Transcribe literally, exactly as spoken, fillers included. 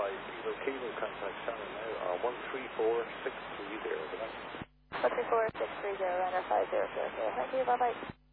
five, Kilo Kilo, contact Shannon now on one three four six three zero. one three four six three zero, runner five zero zero zero. Thank you, bye bye.